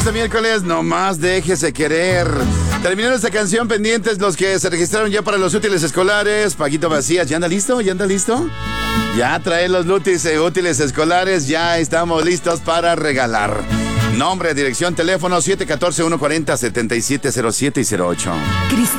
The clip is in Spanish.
este miércoles, nomás déjese querer. Terminando esta canción, pendientes los que se registraron ya para los útiles escolares. Paquito Macías, ¿ya anda listo? ¿Ya anda listo? Ya trae los útiles escolares, ya estamos listos para regalar. Nombre, dirección, teléfono 714-140-7707 y 08.